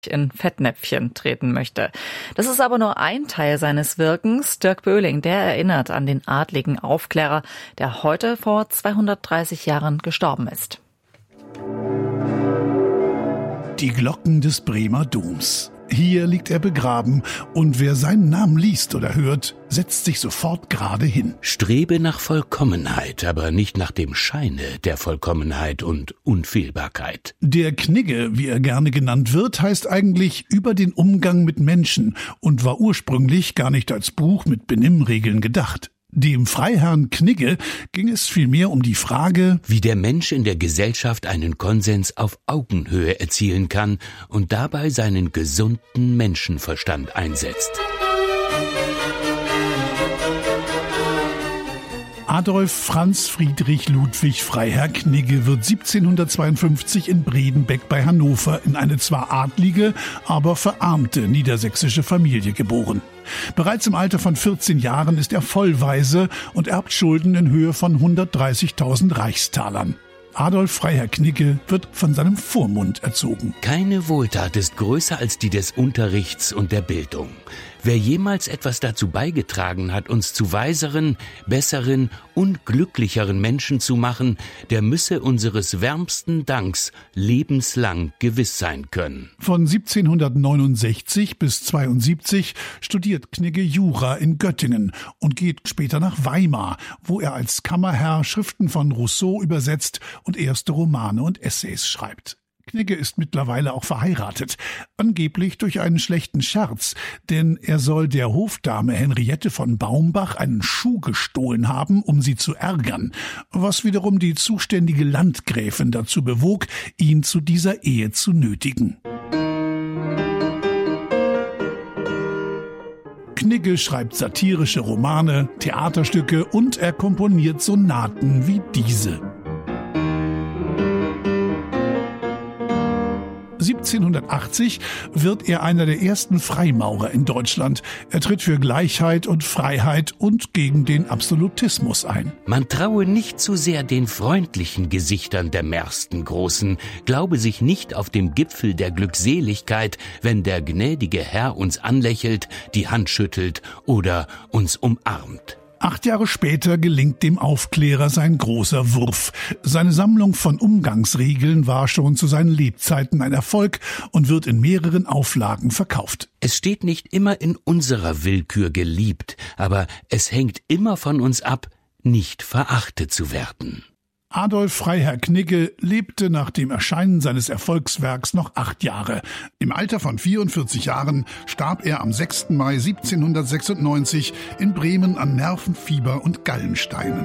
in Fettnäpfchen treten möchte. Das ist aber nur ein Teil seines Wirkens. Dirk Böhling, der erinnert an den adligen Aufklärer, der heute vor 230 Jahren gestorben ist. Die Glocken des Bremer Doms. Hier liegt er begraben und wer seinen Namen liest oder hört, setzt sich sofort gerade hin. Strebe nach Vollkommenheit, aber nicht nach dem Scheine der Vollkommenheit und Unfehlbarkeit. Der Knigge, wie er gerne genannt wird, heißt eigentlich über den Umgang mit Menschen und war ursprünglich gar nicht als Buch mit Benimmregeln gedacht. Dem Freiherrn Knigge ging es vielmehr um die Frage, wie der Mensch in der Gesellschaft einen Konsens auf Augenhöhe erzielen kann und dabei seinen gesunden Menschenverstand einsetzt. Adolf Franz Friedrich Ludwig Freiherr Knigge wird 1752 in Bredenbeck bei Hannover in eine zwar adlige, aber verarmte niedersächsische Familie geboren. Bereits im Alter von 14 Jahren ist er vollweise und erbt Schulden in Höhe von 130.000 Reichstalern. Adolf Freiherr Knigge wird von seinem Vormund erzogen. Keine Wohltat ist größer als die des Unterrichts und der Bildung. Wer jemals etwas dazu beigetragen hat, uns zu weiseren, besseren und glücklicheren Menschen zu machen, der müsse unseres wärmsten Danks lebenslang gewiss sein können. Von 1769 bis 72 studiert Knigge Jura in Göttingen und geht später nach Weimar, wo er als Kammerherr Schriften von Rousseau übersetzt und erste Romane und Essays schreibt. Knigge ist mittlerweile auch verheiratet, angeblich durch einen schlechten Scherz, denn er soll der Hofdame Henriette von Baumbach einen Schuh gestohlen haben, um sie zu ärgern, was wiederum die zuständige Landgräfin dazu bewog, ihn zu dieser Ehe zu nötigen. Knigge schreibt satirische Romane, Theaterstücke und er komponiert Sonaten wie diese. 1780 wird er einer der ersten Freimaurer in Deutschland. Er tritt für Gleichheit und Freiheit und gegen den Absolutismus ein. Man traue nicht zu sehr den freundlichen Gesichtern der mehrsten Großen, glaube sich nicht auf dem Gipfel der Glückseligkeit, wenn der gnädige Herr uns anlächelt, die Hand schüttelt oder uns umarmt. 8 Jahre später gelingt dem Aufklärer sein großer Wurf. Seine Sammlung von Umgangsregeln war schon zu seinen Lebzeiten ein Erfolg und wird in mehreren Auflagen verkauft. Es steht nicht immer in unserer Willkür geliebt, aber es hängt immer von uns ab, nicht verachtet zu werden. Adolf Freiherr Knigge lebte nach dem Erscheinen seines Erfolgswerks noch 8 Jahre. Im Alter von 44 Jahren starb er am 6. Mai 1796 in Bremen an Nervenfieber und Gallensteinen.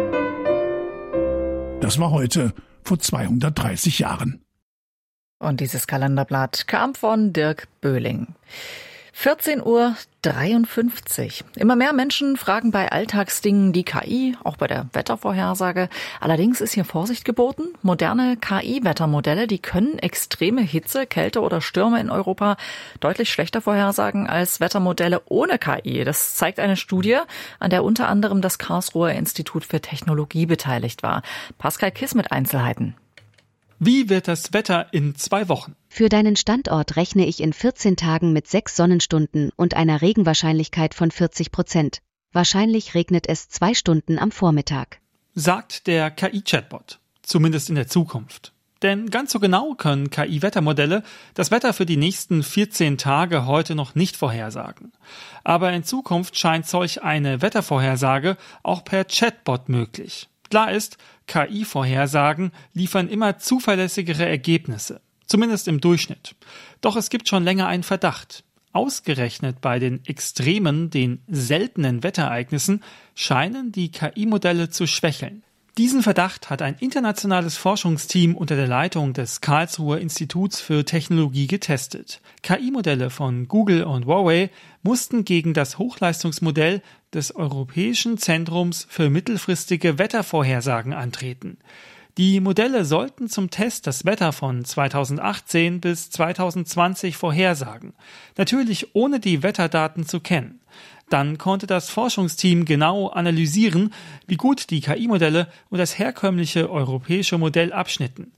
Das war heute vor 230 Jahren. Und dieses Kalenderblatt kam von Dirk Böhling. 14:53 Uhr. Immer mehr Menschen fragen bei Alltagsdingen die KI, auch bei der Wettervorhersage. Allerdings ist hier Vorsicht geboten. Moderne KI-Wettermodelle, die können extreme Hitze, Kälte oder Stürme in Europa deutlich schlechter vorhersagen als Wettermodelle ohne KI. Das zeigt eine Studie, an der unter anderem das Karlsruher Institut für Technologie beteiligt war. Pascal Kiss mit Einzelheiten. Wie wird das Wetter in 2 Wochen? Für deinen Standort rechne ich in 14 Tagen mit 6 Sonnenstunden und einer Regenwahrscheinlichkeit von 40%. Wahrscheinlich regnet es 2 Stunden am Vormittag. Sagt der KI-Chatbot. Zumindest in der Zukunft. Denn ganz so genau können KI-Wettermodelle das Wetter für die nächsten 14 Tage heute noch nicht vorhersagen. Aber in Zukunft scheint solch eine Wettervorhersage auch per Chatbot möglich. Klar ist, KI-Vorhersagen liefern immer zuverlässigere Ergebnisse, zumindest im Durchschnitt. Doch es gibt schon länger einen Verdacht. Ausgerechnet bei den extremen, den seltenen Wetterereignissen scheinen die KI-Modelle zu schwächeln. Diesen Verdacht hat ein internationales Forschungsteam unter der Leitung des Karlsruher Instituts für Technologie getestet. KI-Modelle von Google und Huawei mussten gegen das Hochleistungsmodell des Europäischen Zentrums für mittelfristige Wettervorhersagen antreten. Die Modelle sollten zum Test das Wetter von 2018 bis 2020 vorhersagen. Natürlich ohne die Wetterdaten zu kennen. Dann konnte das Forschungsteam genau analysieren, wie gut die KI-Modelle und das herkömmliche europäische Modell abschnitten.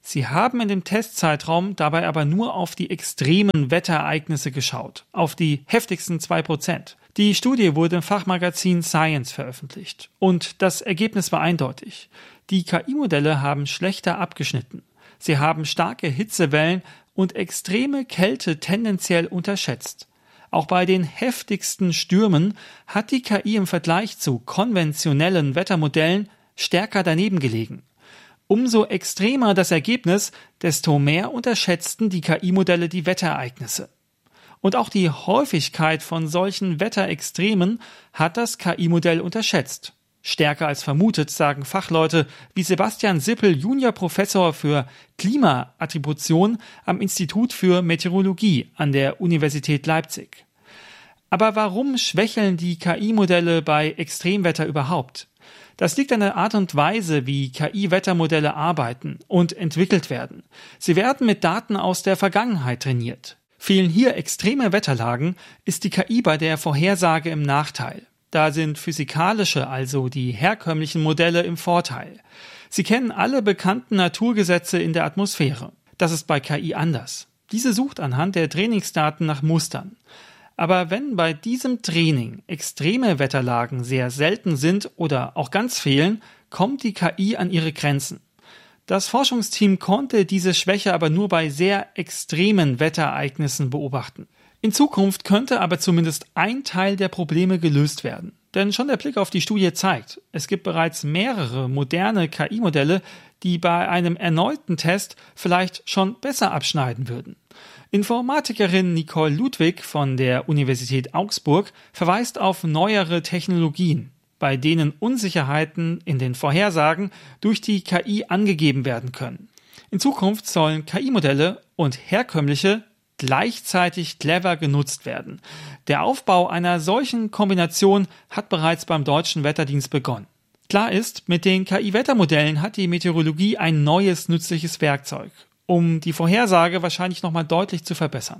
Sie haben in dem Testzeitraum dabei aber nur auf die extremen Wetterereignisse geschaut, auf die heftigsten 2%. Die Studie wurde im Fachmagazin Science veröffentlicht. Und das Ergebnis war eindeutig. Die KI-Modelle haben schlechter abgeschnitten. Sie haben starke Hitzewellen und extreme Kälte tendenziell unterschätzt. Auch bei den heftigsten Stürmen hat die KI im Vergleich zu konventionellen Wettermodellen stärker daneben gelegen. Umso extremer das Ergebnis, desto mehr unterschätzten die KI-Modelle die Wetterereignisse. Und auch die Häufigkeit von solchen Wetterextremen hat das KI-Modell unterschätzt. Stärker als vermutet, sagen Fachleute wie Sebastian Sippel, Juniorprofessor für Klimaattribution am Institut für Meteorologie an der Universität Leipzig. Aber warum schwächeln die KI-Modelle bei Extremwetter überhaupt? Das liegt an der Art und Weise, wie KI-Wettermodelle arbeiten und entwickelt werden. Sie werden mit Daten aus der Vergangenheit trainiert. Fehlen hier extreme Wetterlagen, ist die KI bei der Vorhersage im Nachteil. Da sind physikalische, also die herkömmlichen Modelle im Vorteil. Sie kennen alle bekannten Naturgesetze in der Atmosphäre. Das ist bei KI anders. Diese sucht anhand der Trainingsdaten nach Mustern. Aber wenn bei diesem Training extreme Wetterlagen sehr selten sind oder auch ganz fehlen, kommt die KI an ihre Grenzen. Das Forschungsteam konnte diese Schwäche aber nur bei sehr extremen Wetterereignissen beobachten. In Zukunft könnte aber zumindest ein Teil der Probleme gelöst werden. Denn schon der Blick auf die Studie zeigt, es gibt bereits mehrere moderne KI-Modelle, die bei einem erneuten Test vielleicht schon besser abschneiden würden. Informatikerin Nicole Ludwig von der Universität Augsburg verweist auf neuere Technologien, bei denen Unsicherheiten in den Vorhersagen durch die KI angegeben werden können. In Zukunft sollen KI-Modelle und herkömmliche gleichzeitig clever genutzt werden. Der Aufbau einer solchen Kombination hat bereits beim Deutschen Wetterdienst begonnen. Klar ist, mit den KI-Wettermodellen hat die Meteorologie ein neues nützliches Werkzeug, um die Vorhersage wahrscheinlich nochmal deutlich zu verbessern.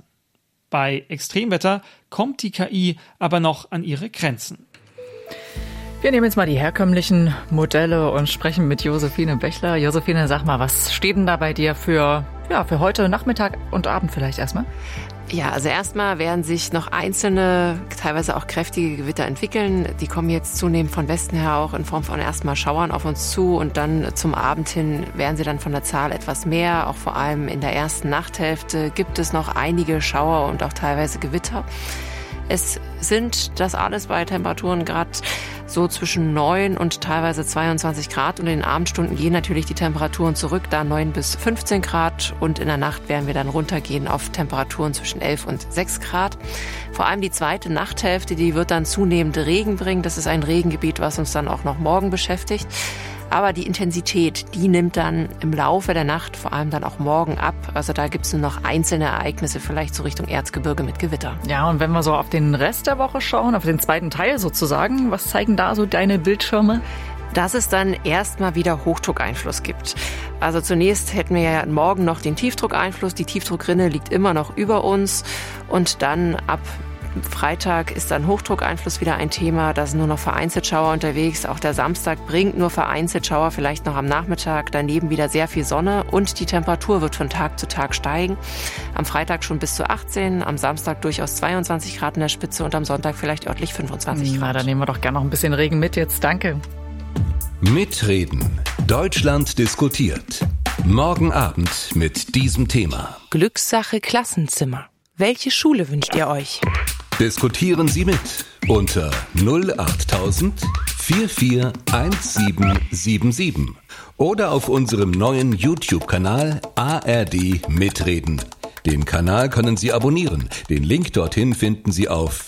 Bei Extremwetter kommt die KI aber noch an ihre Grenzen. Wir nehmen jetzt mal die herkömmlichen Modelle und sprechen mit Josephine Bechler. Josephine, sag mal, was steht denn da bei dir für heute Nachmittag und Abend vielleicht erstmal? Ja, also erstmal werden sich noch einzelne, teilweise auch kräftige Gewitter entwickeln. Die kommen jetzt zunehmend von Westen her auch in Form von erstmal Schauern auf uns zu und dann zum Abend hin werden sie dann von der Zahl etwas mehr. Auch vor allem in der ersten Nachthälfte gibt es noch einige Schauer und auch teilweise Gewitter. Es sind das alles bei Temperaturen gerade so zwischen 9 und teilweise 22 Grad. Und in den Abendstunden gehen natürlich die Temperaturen zurück, da 9 bis 15 Grad. Und in der Nacht werden wir dann runtergehen auf Temperaturen zwischen 11 und 6 Grad. Vor allem die zweite Nachthälfte, die wird dann zunehmend Regen bringen. Das ist ein Regengebiet, was uns dann auch noch morgen beschäftigt. Aber die Intensität, die nimmt dann im Laufe der Nacht, vor allem dann auch morgen ab. Also da gibt es nur noch einzelne Ereignisse, vielleicht so Richtung Erzgebirge mit Gewitter. Ja, und wenn wir so auf den Rest der Woche schauen, auf den zweiten Teil sozusagen, was zeigen da so deine Bildschirme? Dass es dann erstmal wieder Hochdruckeinfluss gibt. Also zunächst hätten wir ja morgen noch den Tiefdruckeinfluss. Die Tiefdruckrinne liegt immer noch über uns. Und dann ab Freitag ist dann Hochdruckeinfluss wieder ein Thema. Da sind nur noch vereinzelt Schauer unterwegs. Auch der Samstag bringt nur vereinzelt Schauer, vielleicht noch am Nachmittag. Daneben wieder sehr viel Sonne und die Temperatur wird von Tag zu Tag steigen. Am Freitag schon bis zu 18, am Samstag durchaus 22 Grad in der Spitze und am Sonntag vielleicht örtlich 25 Grad. Na, dann nehmen wir doch gerne noch ein bisschen Regen mit jetzt. Danke. Mitreden. Deutschland diskutiert. Morgen Abend mit diesem Thema. Glückssache Klassenzimmer. Welche Schule wünscht ihr euch? Diskutieren Sie mit unter 08000 441777 oder auf unserem neuen YouTube-Kanal ARD Mitreden. Den Kanal können Sie abonnieren. Den Link dorthin finden Sie auf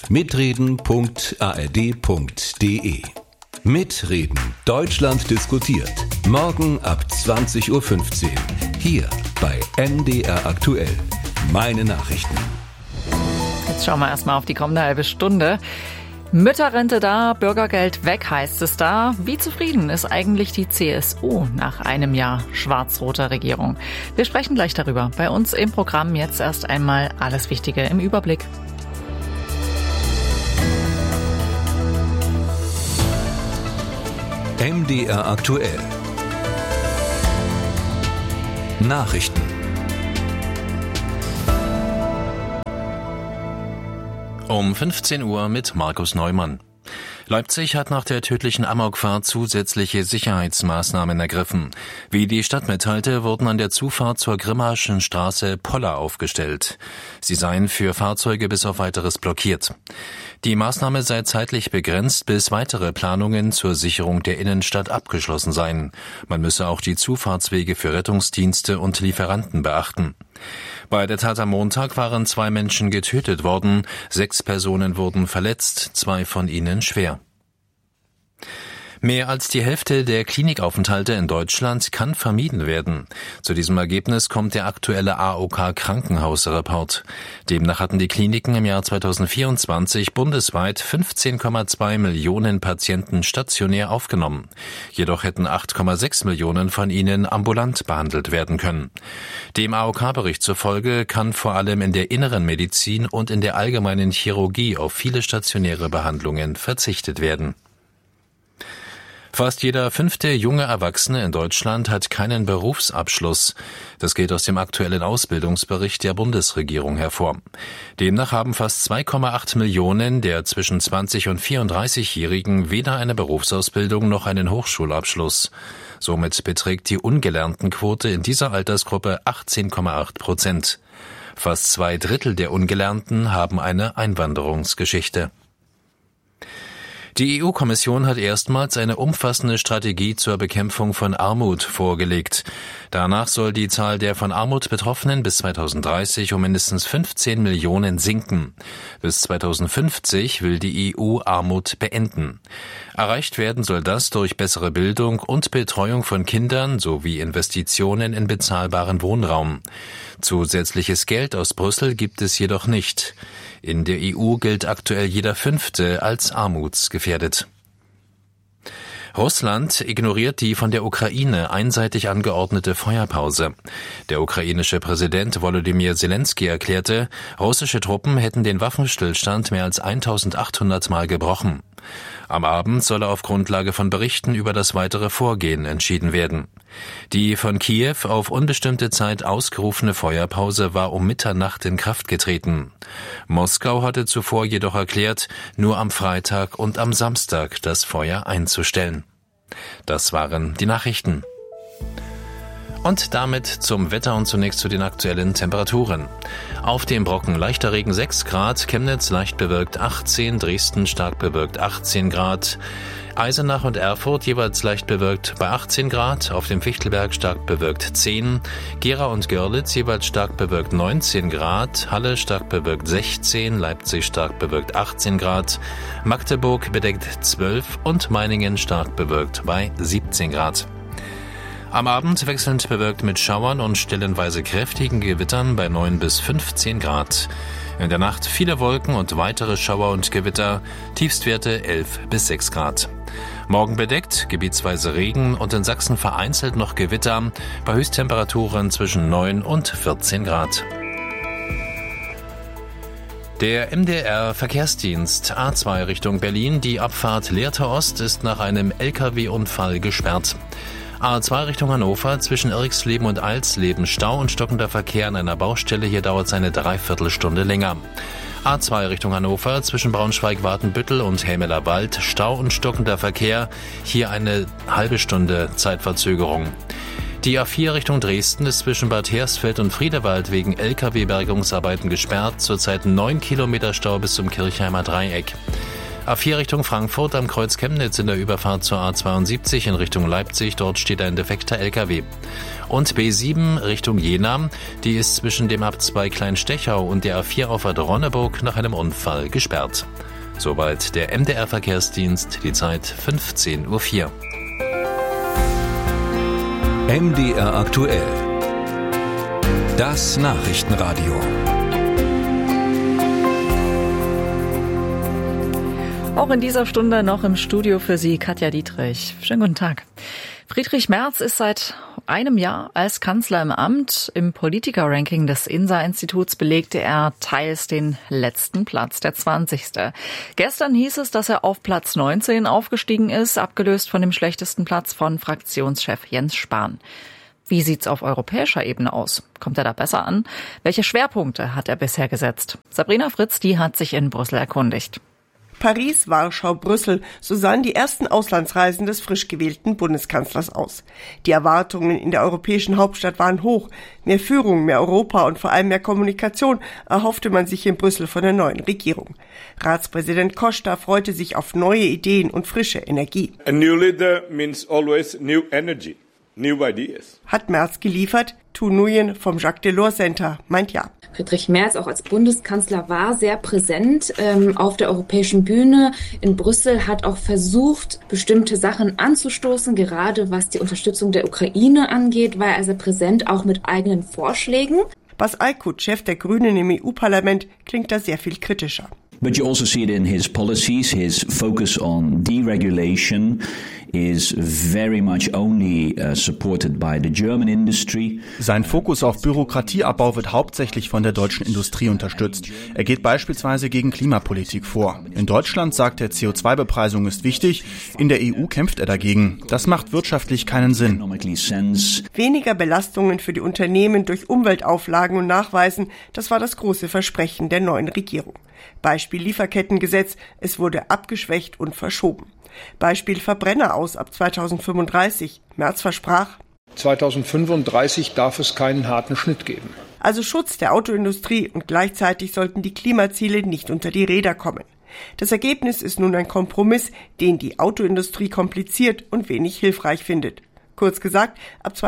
mitreden.ard.de. Mitreden. Deutschland diskutiert. Morgen ab 20:15 Uhr. Hier bei MDR aktuell. Meine Nachrichten. Jetzt schauen wir erstmal auf die kommende halbe Stunde. Mütterrente da, Bürgergeld weg heißt es da. Wie zufrieden ist eigentlich die CSU nach einem Jahr schwarz-roter Regierung? Wir sprechen gleich darüber. Bei uns im Programm jetzt erst einmal alles Wichtige im Überblick. MDR aktuell. Nachrichten. Um 15 Uhr mit Markus Neumann. Leipzig hat nach der tödlichen Amokfahrt zusätzliche Sicherheitsmaßnahmen ergriffen. Wie die Stadt mitteilte, wurden an der Zufahrt zur Grimmaschen Straße Poller aufgestellt. Sie seien für Fahrzeuge bis auf Weiteres blockiert. Die Maßnahme sei zeitlich begrenzt, bis weitere Planungen zur Sicherung der Innenstadt abgeschlossen seien. Man müsse auch die Zufahrtswege für Rettungsdienste und Lieferanten beachten. Bei der Tat am Montag waren 2 Menschen getötet worden, 6 Personen wurden verletzt, 2 von ihnen schwer. Mehr als die Hälfte der Klinikaufenthalte in Deutschland kann vermieden werden. Zu diesem Ergebnis kommt der aktuelle AOK-Krankenhausreport. Demnach hatten die Kliniken im Jahr 2024 bundesweit 15,2 Millionen Patienten stationär aufgenommen. Jedoch hätten 8,6 Millionen von ihnen ambulant behandelt werden können. Dem AOK-Bericht zufolge kann vor allem in der inneren Medizin und in der allgemeinen Chirurgie auf viele stationäre Behandlungen verzichtet werden. Fast jeder 5. junge Erwachsene in Deutschland hat keinen Berufsabschluss. Das geht aus dem aktuellen Ausbildungsbericht der Bundesregierung hervor. Demnach haben fast 2,8 Millionen der zwischen 20 und 34-Jährigen weder eine Berufsausbildung noch einen Hochschulabschluss. Somit beträgt die Ungelerntenquote in dieser Altersgruppe 18,8%. Fast 2/3 der Ungelernten haben eine Einwanderungsgeschichte. Die EU-Kommission hat erstmals eine umfassende Strategie zur Bekämpfung von Armut vorgelegt. Danach soll die Zahl der von Armut Betroffenen bis 2030 um mindestens 15 Millionen sinken. Bis 2050 will die EU Armut beenden. Erreicht werden soll das durch bessere Bildung und Betreuung von Kindern sowie Investitionen in bezahlbaren Wohnraum. Zusätzliches Geld aus Brüssel gibt es jedoch nicht. In der EU gilt aktuell jeder 5. als armutsgefährdet. Russland ignoriert die von der Ukraine einseitig angeordnete Feuerpause. Der ukrainische Präsident Volodymyr Zelensky erklärte, russische Truppen hätten den Waffenstillstand mehr als 1800 Mal gebrochen. Am Abend solle auf Grundlage von Berichten über das weitere Vorgehen entschieden werden. Die von Kiew auf unbestimmte Zeit ausgerufene Feuerpause war um Mitternacht in Kraft getreten. Moskau hatte zuvor jedoch erklärt, nur am Freitag und am Samstag das Feuer einzustellen. Das waren die Nachrichten. Und damit zum Wetter und zunächst zu den aktuellen Temperaturen. Auf dem Brocken leichter Regen 6 Grad, Chemnitz leicht bewölkt 18, Dresden stark bewölkt 18 Grad, Eisenach und Erfurt jeweils leicht bewölkt bei 18 Grad, auf dem Fichtelberg stark bewölkt 10, Gera und Görlitz jeweils stark bewölkt 19 Grad, Halle stark bewölkt 16, Leipzig stark bewölkt 18 Grad, Magdeburg bedeckt 12 und Meiningen stark bewölkt bei 17 Grad. Am Abend wechselnd bewölkt mit Schauern und stellenweise kräftigen Gewittern bei 9 bis 15 Grad. In der Nacht viele Wolken und weitere Schauer und Gewitter, Tiefstwerte 11 bis 6 Grad. Morgen bedeckt, gebietsweise Regen und in Sachsen vereinzelt noch Gewitter, bei Höchsttemperaturen zwischen 9 und 14 Grad. Der MDR-Verkehrsdienst A2 Richtung Berlin, die Abfahrt Lehrte Ost, ist nach einem LKW-Unfall gesperrt. A2 Richtung Hannover, zwischen Irxleben und Alsleben, Stau und stockender Verkehr an einer Baustelle, hier dauert es eine Dreiviertelstunde länger. A2 Richtung Hannover, zwischen Braunschweig-Watenbüttel und Helmeler Wald, Stau und stockender Verkehr, hier eine halbe Stunde Zeitverzögerung. Die A4 Richtung Dresden ist zwischen Bad Hersfeld und Friedewald wegen LKW-Bergungsarbeiten gesperrt, zurzeit 9 Kilometer Stau bis zum Kirchheimer Dreieck. A4 Richtung Frankfurt am Kreuz Chemnitz in der Überfahrt zur A72 in Richtung Leipzig, dort steht ein defekter LKW. Und B7 Richtung Jena, die ist zwischen dem Abzweig Kleinstechau und der A4 Auffahrt Ronneburg nach einem Unfall gesperrt. Soweit der MDR-Verkehrsdienst, die Zeit 15:04 Uhr. MDR aktuell. Das Nachrichtenradio. Auch in dieser Stunde noch im Studio für Sie Katja Dietrich. Schönen guten Tag. Friedrich Merz ist seit einem Jahr als Kanzler im Amt. Im Politiker-Ranking des INSA-Instituts belegte er teils den letzten Platz, der 20. Gestern hieß es, dass er auf Platz 19 aufgestiegen ist, abgelöst von dem schlechtesten Platz von Fraktionschef Jens Spahn. Wie sieht's auf europäischer Ebene aus? Kommt er da besser an? Welche Schwerpunkte hat er bisher gesetzt? Sabrina Fritz, die hat sich in Brüssel erkundigt. Paris, Warschau, Brüssel, so sahen die ersten Auslandsreisen des frisch gewählten Bundeskanzlers aus. Die Erwartungen in der europäischen Hauptstadt waren hoch. Mehr Führung, mehr Europa und vor allem mehr Kommunikation erhoffte man sich in Brüssel von der neuen Regierung. Ratspräsident Costa freute sich auf neue Ideen und frische Energie. A new leader means always new energy, new ideas. Hat Merz geliefert? Tu Nguyen vom Jacques Delors Center meint ja. Friedrich Merz auch als Bundeskanzler war sehr präsent auf der europäischen Bühne in Brüssel, hat auch versucht, bestimmte Sachen anzustoßen, gerade was die Unterstützung der Ukraine angeht, war er sehr präsent, auch mit eigenen Vorschlägen. Bas Eickhout, Chef der Grünen im EU-Parlament, klingt da sehr viel kritischer. But you also see it in his policies. His focus on deregulation is very much only supported by the German industry. Sein Fokus auf Bürokratieabbau wird hauptsächlich von der deutschen Industrie unterstützt. Er geht beispielsweise gegen Klimapolitik vor. In Deutschland sagt er, CO2-Bepreisung ist wichtig. In der EU kämpft er dagegen. Das macht wirtschaftlich keinen Sinn. Weniger Belastungen für die Unternehmen durch Umweltauflagen und Nachweisen, das war das große Versprechen der neuen Regierung. Beispiel Lieferkettengesetz, es wurde abgeschwächt und verschoben. Beispiel Verbrenner aus ab 2035. Merz versprach: 2035 darf es keinen harten Schnitt geben. Also Schutz der Autoindustrie und gleichzeitig sollten die Klimaziele nicht unter die Räder kommen. Das Ergebnis ist nun ein Kompromiss, den die Autoindustrie kompliziert und wenig hilfreich findet. Kurz gesagt, ab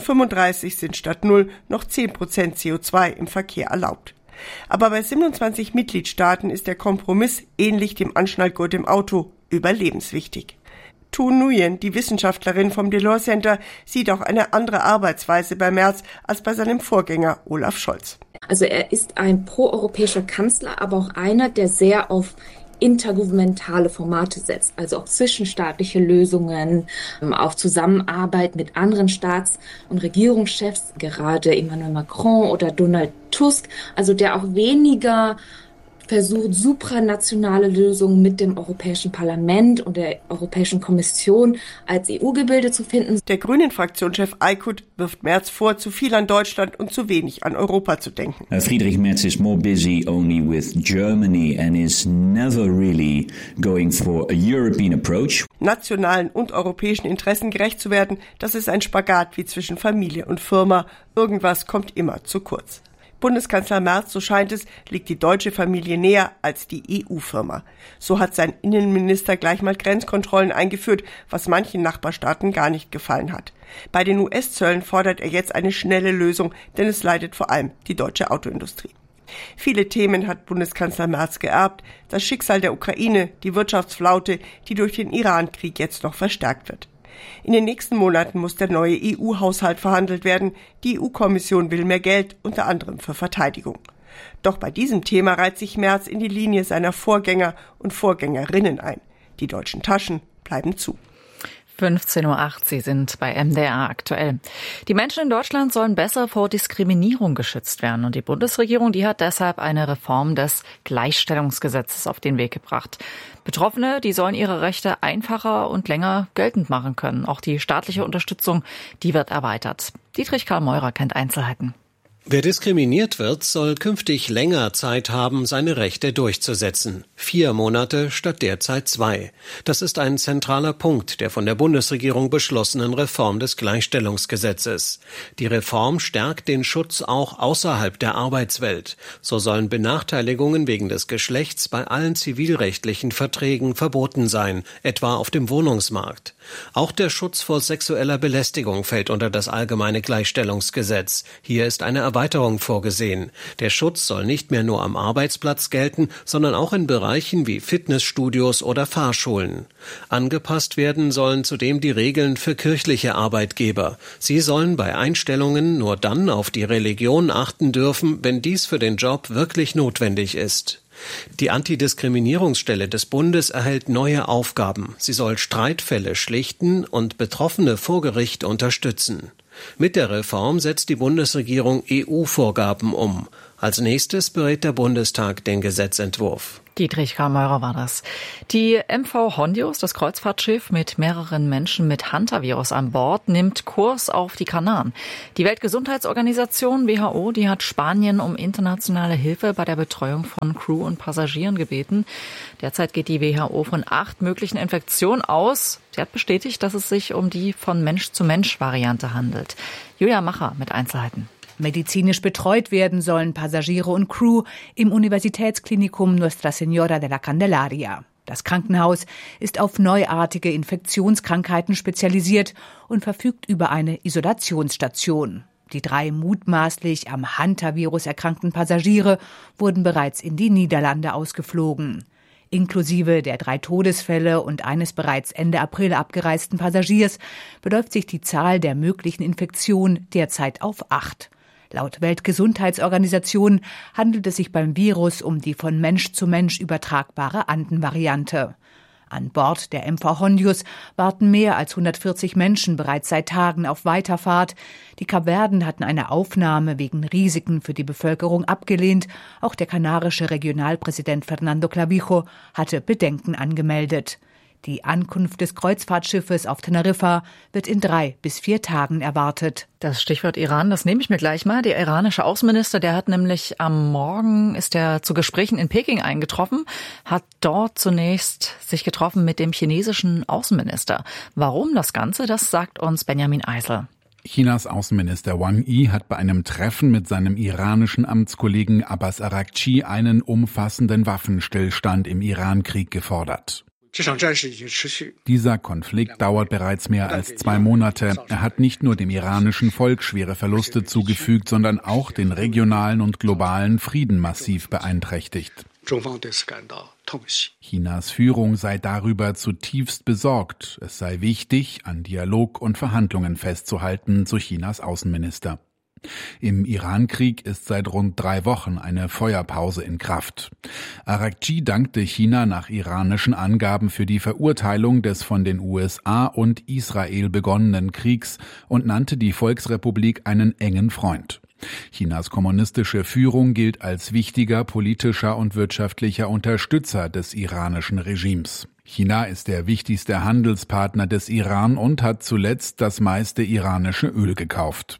2035 sind statt 0 noch 10% CO2 im Verkehr erlaubt. Aber bei 27 Mitgliedstaaten ist der Kompromiss, ähnlich dem Anschnallgurt im Auto, überlebenswichtig. Tu Nguyen, die Wissenschaftlerin vom Delors Center, sieht auch eine andere Arbeitsweise bei Merz als bei seinem Vorgänger Olaf Scholz. Also er ist ein proeuropäischer Kanzler, aber auch einer, der sehr auf intergouvernementale Formate setzt, also auf zwischenstaatliche Lösungen, auf Zusammenarbeit mit anderen Staats- und Regierungschefs, gerade Emmanuel Macron oder Donald Tusk, also der auch weniger versucht, supranationale Lösungen mit dem Europäischen Parlament und der Europäischen Kommission als EU-Gebilde zu finden. Der Grünen-Fraktionschef Eickhout wirft Merz vor, zu viel an Deutschland und zu wenig an Europa zu denken. Friedrich Merz is more busy only with Germany and is never really going for a European approach. Nationalen und europäischen Interessen gerecht zu werden, das ist ein Spagat wie zwischen Familie und Firma. Irgendwas kommt immer zu kurz. Bundeskanzler Merz, so scheint es, liegt die deutsche Familie näher als die EU-Firma. So hat sein Innenminister gleich mal Grenzkontrollen eingeführt, was manchen Nachbarstaaten gar nicht gefallen hat. Bei den US-Zöllen fordert er jetzt eine schnelle Lösung, denn es leidet vor allem die deutsche Autoindustrie. Viele Themen hat Bundeskanzler Merz geerbt. Das Schicksal der Ukraine, die Wirtschaftsflaute, die durch den Iran-Krieg jetzt noch verstärkt wird. In den nächsten Monaten muss der neue EU-Haushalt verhandelt werden. Die EU-Kommission will mehr Geld, unter anderem für Verteidigung. Doch bei diesem Thema reiht sich Merz in die Linie seiner Vorgänger und Vorgängerinnen ein. Die deutschen Taschen bleiben zu. 15:08 Uhr, Sie sind bei MDR aktuell. Die Menschen in Deutschland sollen besser vor Diskriminierung geschützt werden. Und die Bundesregierung, die hat deshalb eine Reform des Gleichstellungsgesetzes auf den Weg gebracht. Betroffene, die sollen ihre Rechte einfacher und länger geltend machen können. Auch die staatliche Unterstützung, die wird erweitert. Dietrich Karl Meurer kennt Einzelheiten. Wer diskriminiert wird, soll künftig länger Zeit haben, seine Rechte durchzusetzen. 4 Monate statt derzeit 2. Das ist ein zentraler Punkt der von der Bundesregierung beschlossenen Reform des Gleichstellungsgesetzes. Die Reform stärkt den Schutz auch außerhalb der Arbeitswelt. So sollen Benachteiligungen wegen des Geschlechts bei allen zivilrechtlichen Verträgen verboten sein, etwa auf dem Wohnungsmarkt. Auch der Schutz vor sexueller Belästigung fällt unter das allgemeine Gleichstellungsgesetz. Hier ist eine Erweiterung vorgesehen. Der Schutz soll nicht mehr nur am Arbeitsplatz gelten, sondern auch in Bereichen wie Fitnessstudios oder Fahrschulen. Angepasst werden sollen zudem die Regeln für kirchliche Arbeitgeber. Sie sollen bei Einstellungen nur dann auf die Religion achten dürfen, wenn dies für den Job wirklich notwendig ist. Die Antidiskriminierungsstelle des Bundes erhält neue Aufgaben. Sie soll Streitfälle schlichten und Betroffene vor Gericht unterstützen. Mit der Reform setzt die Bundesregierung EU-Vorgaben um. Als nächstes berät der Bundestag den Gesetzentwurf. Dietrich Karl Meurer war das. Die MV Hondius, das Kreuzfahrtschiff mit mehreren Menschen mit Hantavirus an Bord, nimmt Kurs auf die Kanaren. Die Weltgesundheitsorganisation WHO, die hat Spanien um internationale Hilfe bei der Betreuung von Crew und Passagieren gebeten. Derzeit geht die WHO von 8 möglichen Infektionen aus. Sie hat bestätigt, dass es sich um die von Mensch-zu-Mensch-Variante handelt. Julia Macher mit Einzelheiten. Medizinisch betreut werden sollen Passagiere und Crew im Universitätsklinikum Nuestra Señora de la Candelaria. Das Krankenhaus ist auf neuartige Infektionskrankheiten spezialisiert und verfügt über eine Isolationsstation. Die 3 mutmaßlich am Hantavirus erkrankten Passagiere wurden bereits in die Niederlande ausgeflogen. Inklusive der 3 Todesfälle und eines bereits Ende April abgereisten Passagiers beläuft sich die Zahl der möglichen Infektionen derzeit auf 8. Laut Weltgesundheitsorganisation handelt es sich beim Virus um die von Mensch zu Mensch übertragbare Anden-Variante. An Bord der MV Hondius warten mehr als 140 Menschen bereits seit Tagen auf Weiterfahrt. Die Kapverden hatten eine Aufnahme wegen Risiken für die Bevölkerung abgelehnt. Auch der kanarische Regionalpräsident Fernando Clavijo hatte Bedenken angemeldet. Die Ankunft des Kreuzfahrtschiffes auf Teneriffa wird in 3 bis 4 Tagen erwartet. Das Stichwort Iran, das nehme ich mir gleich mal. Der iranische Außenminister, der hat nämlich am Morgen, ist er zu Gesprächen in Peking eingetroffen, hat dort zunächst sich getroffen mit dem chinesischen Außenminister. Warum das Ganze, das sagt uns Benjamin Eisel. Chinas Außenminister Wang Yi hat bei einem Treffen mit seinem iranischen Amtskollegen Abbas Araghchi einen umfassenden Waffenstillstand im Iran-Krieg gefordert. Dieser Konflikt dauert bereits mehr als 2 Monate. Er hat nicht nur dem iranischen Volk schwere Verluste zugefügt, sondern auch den regionalen und globalen Frieden massiv beeinträchtigt. Chinas Führung sei darüber zutiefst besorgt. Es sei wichtig, an Dialog und Verhandlungen festzuhalten, so Chinas Außenminister. Im Iran-Krieg ist seit rund 3 Wochen eine Feuerpause in Kraft. Araghchi dankte China nach iranischen Angaben für die Verurteilung des von den USA und Israel begonnenen Kriegs und nannte die Volksrepublik einen engen Freund. Chinas kommunistische Führung gilt als wichtiger politischer und wirtschaftlicher Unterstützer des iranischen Regimes. China ist der wichtigste Handelspartner des Iran und hat zuletzt das meiste iranische Öl gekauft.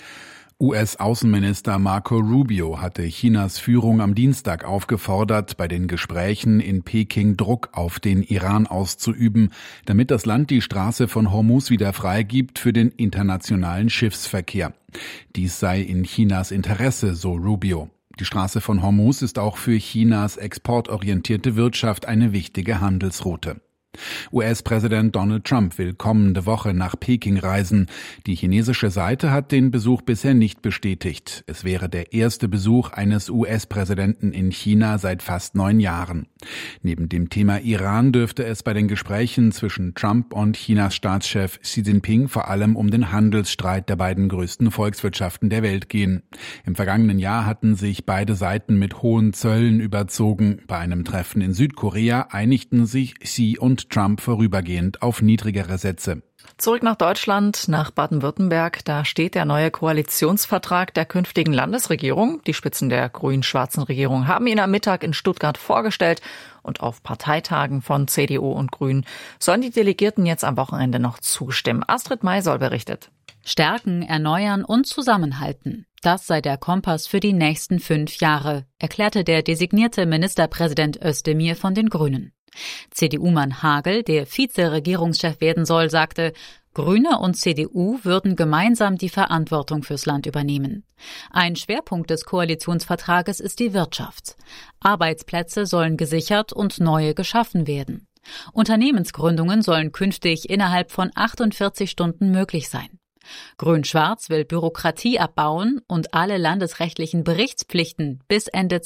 US-Außenminister Marco Rubio hatte Chinas Führung am Dienstag aufgefordert, bei den Gesprächen in Peking Druck auf den Iran auszuüben, damit das Land die Straße von Hormuz wieder freigibt für den internationalen Schiffsverkehr. Dies sei in Chinas Interesse, so Rubio. Die Straße von Hormuz ist auch für Chinas exportorientierte Wirtschaft eine wichtige Handelsroute. US-Präsident Donald Trump will kommende Woche nach Peking reisen. Die chinesische Seite hat den Besuch bisher nicht bestätigt. Es wäre der erste Besuch eines US-Präsidenten in China seit fast 9 Jahren. Neben dem Thema Iran dürfte es bei den Gesprächen zwischen Trump und Chinas Staatschef Xi Jinping vor allem um den Handelsstreit der beiden größten Volkswirtschaften der Welt gehen. Im vergangenen Jahr hatten sich beide Seiten mit hohen Zöllen überzogen. Bei einem Treffen in Südkorea einigten sich Xi und Trump vorübergehend auf niedrigere Sätze. Zurück nach Deutschland, nach Baden-Württemberg. Da steht der neue Koalitionsvertrag der künftigen Landesregierung. Die Spitzen der grün-schwarzen Regierung haben ihn am Mittag in Stuttgart vorgestellt. Und auf Parteitagen von CDU und Grünen sollen die Delegierten jetzt am Wochenende noch zustimmen. Astrid Maisoll berichtet. Stärken, erneuern und zusammenhalten. Das sei der Kompass für die nächsten 5 Jahre, erklärte der designierte Ministerpräsident Özdemir von den Grünen. CDU-Mann Hagel, der Vize-Regierungschef werden soll, sagte, Grüne und CDU würden gemeinsam die Verantwortung fürs Land übernehmen. Ein Schwerpunkt des Koalitionsvertrages ist die Wirtschaft. Arbeitsplätze sollen gesichert und neue geschaffen werden. Unternehmensgründungen sollen künftig innerhalb von 48 Stunden möglich sein. Grün-Schwarz will Bürokratie abbauen und alle landesrechtlichen Berichtspflichten bis Ende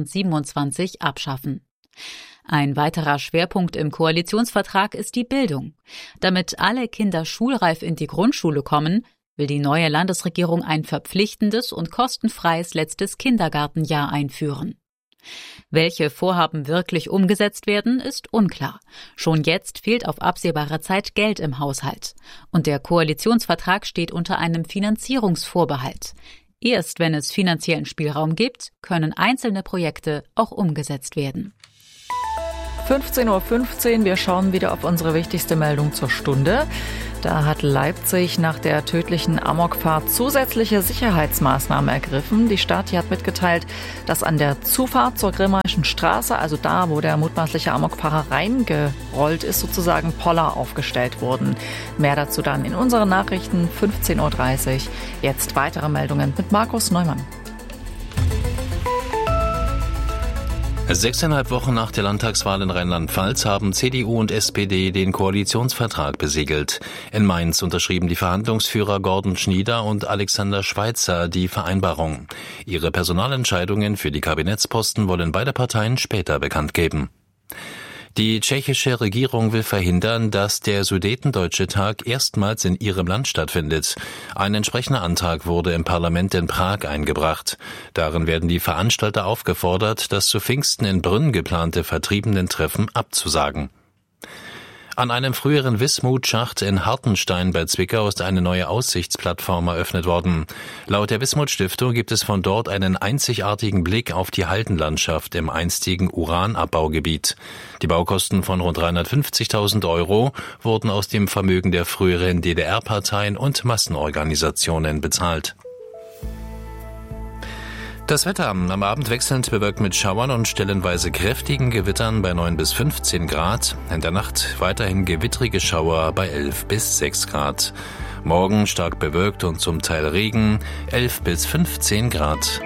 2027 abschaffen. Ein weiterer Schwerpunkt im Koalitionsvertrag ist die Bildung. Damit alle Kinder schulreif in die Grundschule kommen, will die neue Landesregierung ein verpflichtendes und kostenfreies letztes Kindergartenjahr einführen. Welche Vorhaben wirklich umgesetzt werden, ist unklar. Schon jetzt fehlt auf absehbare Zeit Geld im Haushalt. Und der Koalitionsvertrag steht unter einem Finanzierungsvorbehalt. Erst wenn es finanziellen Spielraum gibt, können einzelne Projekte auch umgesetzt werden. 15:15 Uhr, wir schauen wieder auf unsere wichtigste Meldung zur Stunde. Da hat Leipzig nach der tödlichen Amokfahrt zusätzliche Sicherheitsmaßnahmen ergriffen. Die Stadt hat mitgeteilt, dass an der Zufahrt zur Grimmaischen Straße, also da, wo der mutmaßliche Amokfahrer reingerollt ist, sozusagen Poller aufgestellt wurden. Mehr dazu dann in unseren Nachrichten 15:30 Uhr. Jetzt weitere Meldungen mit Markus Neumann. 6,5 Wochen nach der Landtagswahl in Rheinland-Pfalz haben CDU und SPD den Koalitionsvertrag besiegelt. In Mainz unterschrieben die Verhandlungsführer Gordon Schnieder und Alexander Schweitzer die Vereinbarung. Ihre Personalentscheidungen für die Kabinettsposten wollen beide Parteien später bekannt geben. Die tschechische Regierung will verhindern, dass der Sudetendeutsche Tag erstmals in ihrem Land stattfindet. Ein entsprechender Antrag wurde im Parlament in Prag eingebracht. Darin werden die Veranstalter aufgefordert, das zu Pfingsten in Brünn geplante Vertriebenen-Treffen abzusagen. An einem früheren Wismut-Schacht in Hartenstein bei Zwickau ist eine neue Aussichtsplattform eröffnet worden. Laut der Wismut-Stiftung gibt es von dort einen einzigartigen Blick auf die Haldenlandschaft im einstigen Uranabbaugebiet. Die Baukosten von rund 350.000 € wurden aus dem Vermögen der früheren DDR-Parteien und Massenorganisationen bezahlt. Das Wetter am Abend wechselnd bewölkt mit Schauern und stellenweise kräftigen Gewittern bei 9 bis 15 Grad. In der Nacht weiterhin gewittrige Schauer bei 11 bis 6 Grad. Morgen stark bewölkt und zum Teil Regen, 11 bis 15 Grad.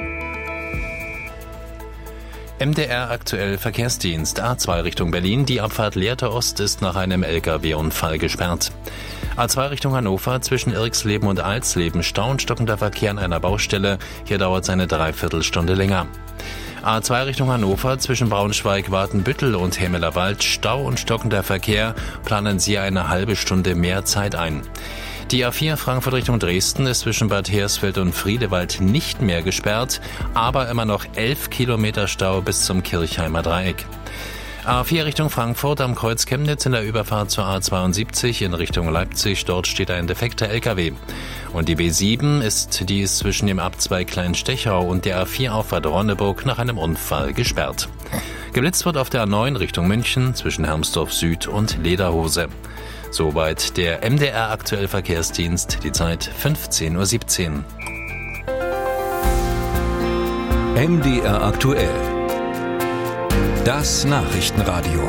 MDR aktuell Verkehrsdienst A2 Richtung Berlin. Die Abfahrt Lehrte Ost ist nach einem LKW-Unfall gesperrt. A2 Richtung Hannover zwischen Irxleben und Alsleben Stau und stockender Verkehr an einer Baustelle. Hier dauert es eine Dreiviertelstunde länger. A2 Richtung Hannover zwischen Braunschweig-Watenbüttel und Hemmelerwald Stau und stockender Verkehr. Planen Sie eine halbe Stunde mehr Zeit ein. Die A4 Frankfurt Richtung Dresden ist zwischen Bad Hersfeld und Friedewald nicht mehr gesperrt, aber immer noch 11 Kilometer Stau bis zum Kirchheimer Dreieck. A4 Richtung Frankfurt am Kreuz Chemnitz in der Überfahrt zur A72 in Richtung Leipzig. Dort steht ein defekter LKW. Und die B7 ist zwischen dem Abzweig Kleinstechau und der A4 Auffahrt Ronneburg nach einem Unfall gesperrt. Geblitzt wird auf der A9 Richtung München zwischen Hermsdorf Süd und Lederhose. Soweit der MDR aktuell Verkehrsdienst, die Zeit 15:17 Uhr. MDR aktuell. Das Nachrichtenradio.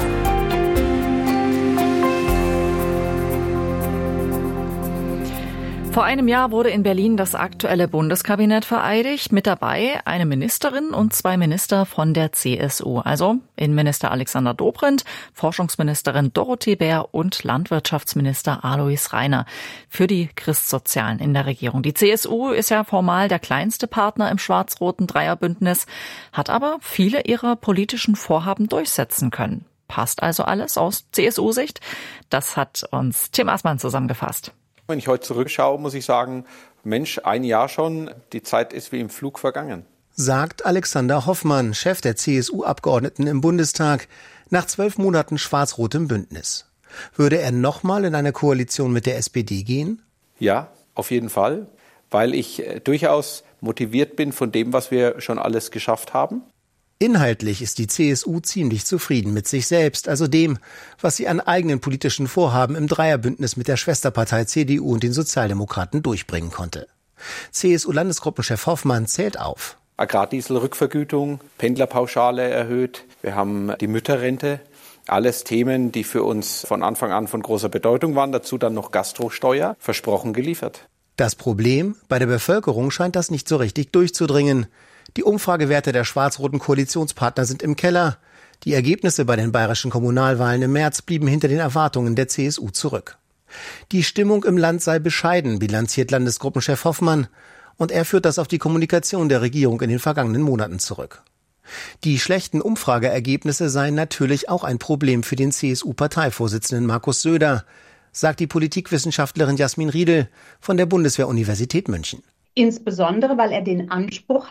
Vor einem Jahr wurde in Berlin das aktuelle Bundeskabinett vereidigt. Mit dabei eine Ministerin und 2 Minister von der CSU. Also Innenminister Alexander Dobrindt, Forschungsministerin Dorothee Bär und Landwirtschaftsminister Alois Rainer für die Christsozialen in der Regierung. Die CSU ist ja formal der kleinste Partner im schwarz-roten Dreierbündnis, hat aber viele ihrer politischen Vorhaben durchsetzen können. Passt also alles aus CSU-Sicht? Das hat uns Tim Assmann zusammengefasst. Wenn ich heute zurückschaue, muss ich sagen, Mensch, ein Jahr schon, die Zeit ist wie im Flug vergangen. Sagt Alexander Hoffmann, Chef der CSU-Abgeordneten im Bundestag, nach 12 Monaten schwarz-rotem Bündnis. Würde er nochmal in eine Koalition mit der SPD gehen? Ja, auf jeden Fall, weil ich durchaus motiviert bin von dem, was wir schon alles geschafft haben. Inhaltlich ist die CSU ziemlich zufrieden mit sich selbst, also dem, was sie an eigenen politischen Vorhaben im Dreierbündnis mit der Schwesterpartei CDU und den Sozialdemokraten durchbringen konnte. CSU-Landesgruppenchef Hoffmann zählt auf. Agrardieselrückvergütung, Pendlerpauschale erhöht, wir haben die Mütterrente. Alles Themen, die für uns von Anfang an von großer Bedeutung waren, dazu dann noch Gastrosteuer, versprochen geliefert. Das Problem, bei der Bevölkerung scheint das nicht so richtig durchzudringen. Die Umfragewerte der schwarz-roten Koalitionspartner sind im Keller. Die Ergebnisse bei den bayerischen Kommunalwahlen im März blieben hinter den Erwartungen der CSU zurück. Die Stimmung im Land sei bescheiden, bilanziert Landesgruppenchef Hoffmann. Und er führt das auf die Kommunikation der Regierung in den vergangenen Monaten zurück. Die schlechten Umfrageergebnisse seien natürlich auch ein Problem für den CSU-Parteivorsitzenden Markus Söder, sagt die Politikwissenschaftlerin Jasmin Riedel von der Bundeswehr-Universität München. Insbesondere, weil er den Anspruch hat,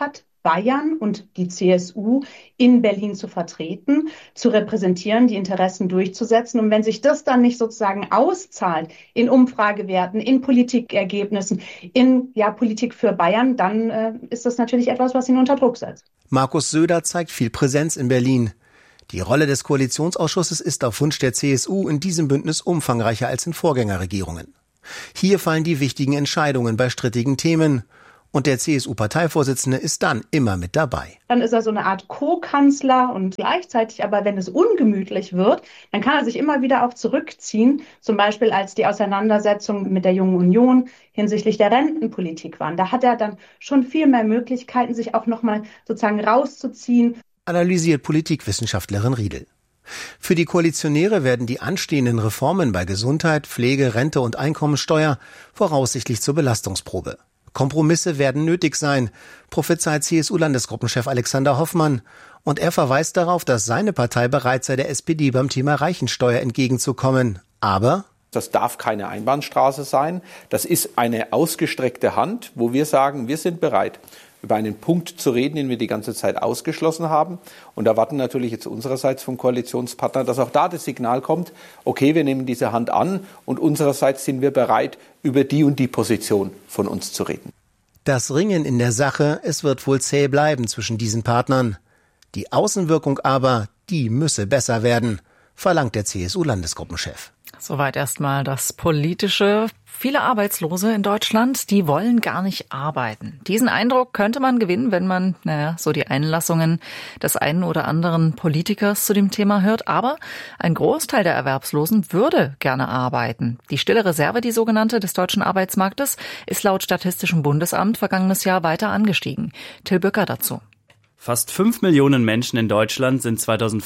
Bayern und die CSU in Berlin zu vertreten, zu repräsentieren, die Interessen durchzusetzen. Und wenn sich das dann nicht sozusagen auszahlt in Umfragewerten, in Politikergebnissen, in Politik für Bayern, dann ist das natürlich etwas, was ihn unter Druck setzt. Markus Söder zeigt viel Präsenz in Berlin. Die Rolle des Koalitionsausschusses ist auf Wunsch der CSU in diesem Bündnis umfangreicher als in Vorgängerregierungen. Hier fallen die wichtigen Entscheidungen bei strittigen Themen. Und der CSU-Parteivorsitzende ist dann immer mit dabei. Dann ist er so eine Art Co-Kanzler und gleichzeitig aber, wenn es ungemütlich wird, dann kann er sich immer wieder auch zurückziehen. Zum Beispiel als die Auseinandersetzung mit der Jungen Union hinsichtlich der Rentenpolitik waren. Da hat er dann schon viel mehr Möglichkeiten, sich auch nochmal sozusagen rauszuziehen. Analysiert Politikwissenschaftlerin Riedel. Für die Koalitionäre werden die anstehenden Reformen bei Gesundheit, Pflege, Rente und Einkommensteuer voraussichtlich zur Belastungsprobe. Kompromisse werden nötig sein, prophezeit CSU-Landesgruppenchef Alexander Hoffmann. Und er verweist darauf, dass seine Partei bereit sei, der SPD beim Thema Reichensteuer entgegenzukommen. Aber das darf keine Einbahnstraße sein. Das ist eine ausgestreckte Hand, wo wir sagen, wir sind bereit, über einen Punkt zu reden, den wir die ganze Zeit ausgeschlossen haben. Und erwarten natürlich jetzt unsererseits vom Koalitionspartner, dass auch da das Signal kommt, okay, wir nehmen diese Hand an und unsererseits sind wir bereit, über die und die Position von uns zu reden. Das Ringen in der Sache, es wird wohl zäh bleiben zwischen diesen Partnern. Die Außenwirkung aber, die müsse besser werden, verlangt der CSU-Landesgruppenchef. Soweit erstmal das Politische. Viele Arbeitslose in Deutschland, die wollen gar nicht arbeiten. Diesen Eindruck könnte man gewinnen, wenn man, so die Einlassungen des einen oder anderen Politikers zu dem Thema hört. Aber ein Großteil der Erwerbslosen würde gerne arbeiten. Die stille Reserve, die sogenannte, des deutschen Arbeitsmarktes, ist laut Statistischem Bundesamt vergangenes Jahr weiter angestiegen. Till Bücker dazu. Fast 5 Millionen Menschen in Deutschland sind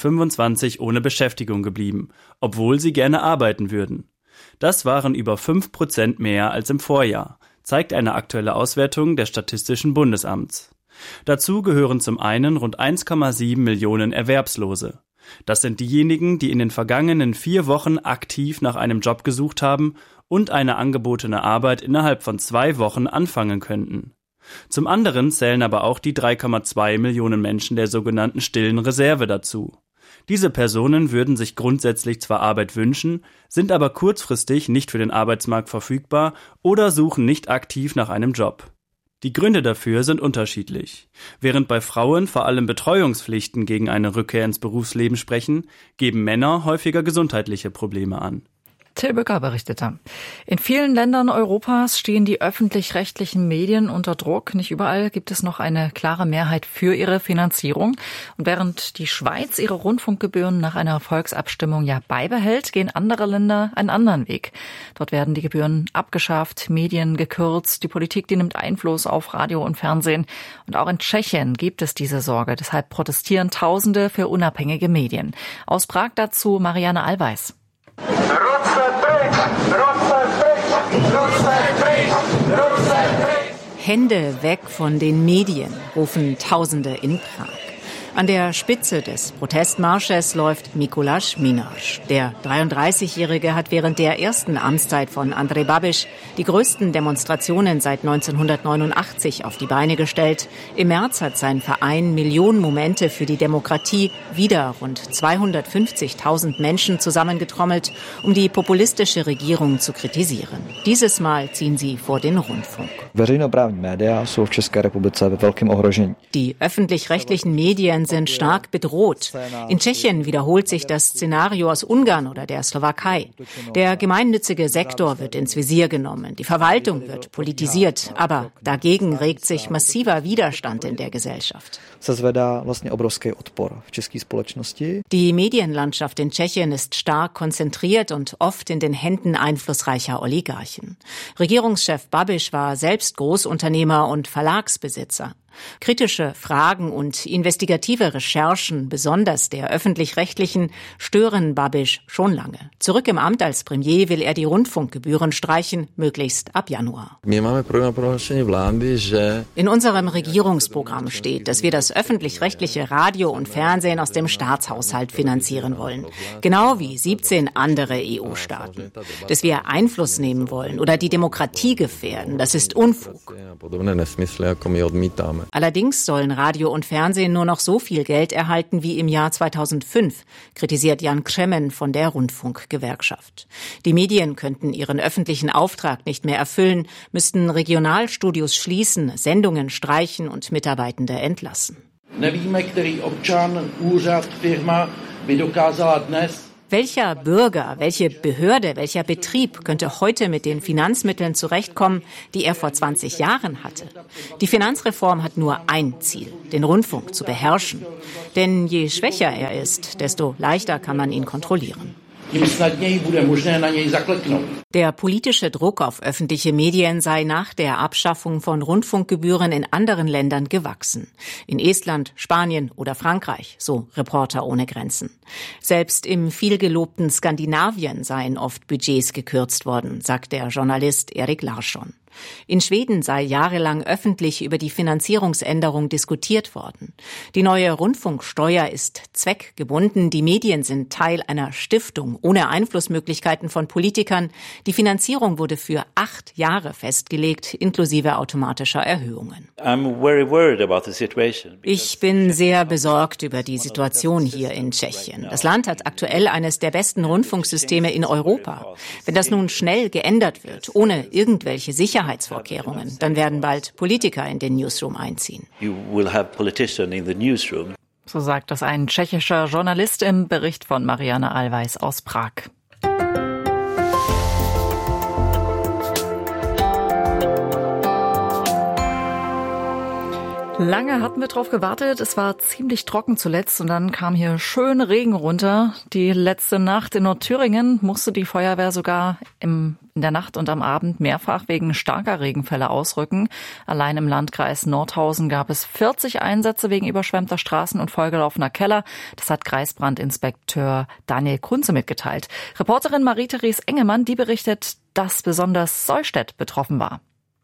2025 ohne Beschäftigung geblieben, obwohl sie gerne arbeiten würden. Das waren über 5% mehr als im Vorjahr, zeigt eine aktuelle Auswertung des Statistischen Bundesamts. Dazu gehören zum einen rund 1,7 Millionen Erwerbslose. Das sind diejenigen, die in den vergangenen 4 Wochen aktiv nach einem Job gesucht haben und eine angebotene Arbeit innerhalb von 2 Wochen anfangen könnten. Zum anderen zählen aber auch die 3,2 Millionen Menschen der sogenannten stillen Reserve dazu. Diese Personen würden sich grundsätzlich zwar Arbeit wünschen, sind aber kurzfristig nicht für den Arbeitsmarkt verfügbar oder suchen nicht aktiv nach einem Job. Die Gründe dafür sind unterschiedlich. Während bei Frauen vor allem Betreuungspflichten gegen eine Rückkehr ins Berufsleben sprechen, geben Männer häufiger gesundheitliche Probleme an. Till Bücker berichtete. In vielen Ländern Europas stehen die öffentlich-rechtlichen Medien unter Druck. Nicht überall gibt es noch eine klare Mehrheit für ihre Finanzierung. Und während die Schweiz ihre Rundfunkgebühren nach einer Volksabstimmung ja beibehält, gehen andere Länder einen anderen Weg. Dort werden die Gebühren abgeschafft, Medien gekürzt, die Politik, die nimmt Einfluss auf Radio und Fernsehen. Und auch in Tschechien gibt es diese Sorge. Deshalb protestieren Tausende für unabhängige Medien. Aus Prag dazu Marianne Allweis. Hände weg von den Medien, rufen Tausende in Prag. An der Spitze des Protestmarsches läuft Mikuláš Minář. Der 33-Jährige hat während der ersten Amtszeit von Andrej Babiš die größten Demonstrationen seit 1989 auf die Beine gestellt. Im März hat sein Verein Millionen Momente für die Demokratie wieder rund 250.000 Menschen zusammengetrommelt, um die populistische Regierung zu kritisieren. Dieses Mal ziehen sie vor den Rundfunk. Die öffentlich-rechtlichen Medien sind stark bedroht. In Tschechien wiederholt sich das Szenario aus Ungarn oder der Slowakei. Der gemeinnützige Sektor wird ins Visier genommen, die Verwaltung wird politisiert, aber dagegen regt sich massiver Widerstand in der Gesellschaft. Die Medienlandschaft in Tschechien ist stark konzentriert und oft in den Händen einflussreicher Oligarchen. Regierungschef Babiš war selbst Großunternehmer und Verlagsbesitzer. Kritische Fragen und investigative Recherchen, besonders der öffentlich-rechtlichen, stören Babiš schon lange. Zurück im Amt als Premier will er die Rundfunkgebühren streichen, möglichst ab Januar. In unserem Regierungsprogramm steht, dass wir das öffentlich-rechtliche Radio und Fernsehen aus dem Staatshaushalt finanzieren wollen. Genau wie 17 andere EU-Staaten. Dass wir Einfluss nehmen wollen oder die Demokratie gefährden, das ist Unfug. Allerdings sollen Radio und Fernsehen nur noch so viel Geld erhalten wie im Jahr 2005, kritisiert Jan Křemen von der Rundfunkgewerkschaft. Die Medien könnten ihren öffentlichen Auftrag nicht mehr erfüllen, müssten Regionalstudios schließen, Sendungen streichen und Mitarbeitende entlassen. Welcher Bürger, welche Behörde, welcher Betrieb könnte heute mit den Finanzmitteln zurechtkommen, die er vor 20 Jahren hatte? Die Finanzreform hat nur ein Ziel, den Rundfunk zu beherrschen. Denn je schwächer er ist, desto leichter kann man ihn kontrollieren. Der politische Druck auf öffentliche Medien sei nach der Abschaffung von Rundfunkgebühren in anderen Ländern gewachsen. In Estland, Spanien oder Frankreich, so Reporter ohne Grenzen. Selbst im vielgelobten Skandinavien seien oft Budgets gekürzt worden, sagt der Journalist Erik Larsson. In Schweden sei jahrelang öffentlich über die Finanzierungsänderung diskutiert worden. Die neue Rundfunksteuer ist zweckgebunden. Die Medien sind Teil einer Stiftung ohne Einflussmöglichkeiten von Politikern. Die Finanzierung wurde für 8 Jahre festgelegt, inklusive automatischer Erhöhungen. Ich bin sehr besorgt über die Situation hier in Tschechien. Das Land hat aktuell eines der besten Rundfunksysteme in Europa. Wenn das nun schnell geändert wird, ohne irgendwelche Sicherheitsvorkehrungen, dann werden bald Politiker in den Newsroom einziehen. So sagt das ein tschechischer Journalist im Bericht von Marianne Allweis aus Prag. Lange hatten wir drauf gewartet. Es war ziemlich trocken zuletzt und dann kam hier schön Regen runter. Die letzte Nacht in Nordthüringen musste die Feuerwehr sogar in der Nacht und am Abend mehrfach wegen starker Regenfälle ausrücken. Allein im Landkreis Nordhausen gab es 40 Einsätze wegen überschwemmter Straßen und vollgelaufener Keller. Das hat Kreisbrandinspekteur Daniel Kunze mitgeteilt. Reporterin Marie-Therese Engemann, die berichtet, dass besonders Seustedt betroffen war.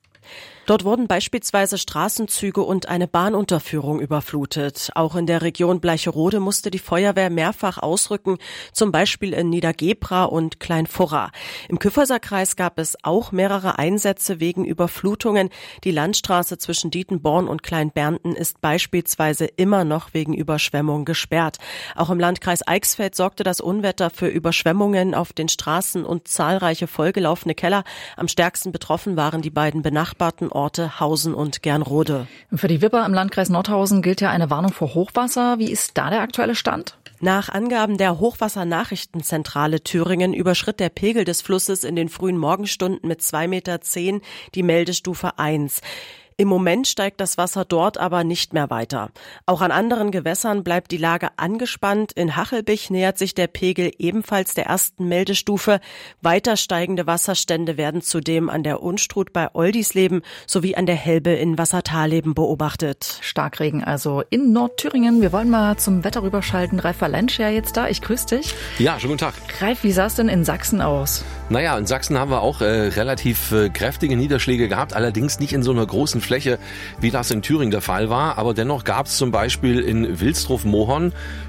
Dort wurden beispielsweise Straßenzüge und eine Bahnunterführung überflutet. Auch in der Region Bleicherode musste die Feuerwehr mehrfach ausrücken, zum Beispiel in Niedergebra und Kleinfurra. Im Kyffhäuserkreis gab es auch mehrere Einsätze wegen Überflutungen. Die Landstraße zwischen Dietenborn und Kleinbernten ist beispielsweise immer noch wegen Überschwemmung gesperrt. Auch im Landkreis Eichsfeld sorgte das Unwetter für Überschwemmungen auf den Straßen und zahlreiche vollgelaufene Keller. Am stärksten betroffen waren die beiden benachbarten Orte Hausen und Gernrode. Für die Wipper im Landkreis Nordhausen gilt ja eine Warnung vor Hochwasser. Wie ist da der aktuelle Stand? Nach Angaben der Hochwassernachrichtenzentrale Thüringen überschritt der Pegel des Flusses in den frühen Morgenstunden mit 2,10 Meter die Meldestufe 1. Im Moment steigt das Wasser dort aber nicht mehr weiter. Auch an anderen Gewässern bleibt die Lage angespannt. In Hachelbich nähert sich der Pegel ebenfalls der ersten Meldestufe. Weiter steigende Wasserstände werden zudem an der Unstrut bei Oldisleben sowie an der Helbe in Wassertalleben beobachtet. Starkregen also in Nordthüringen. Wir wollen mal zum Wetter rüberschalten. Ralf Valentia jetzt da. Ich grüße dich. Ja, schönen guten Tag. Ralf, wie sah es denn in Sachsen aus? Naja, in Sachsen haben wir auch relativ kräftige Niederschläge gehabt, allerdings nicht in so einer großen Fläche, wie das in Thüringen der Fall war. Aber dennoch gab es zum Beispiel in Wilsdruff-Mohorn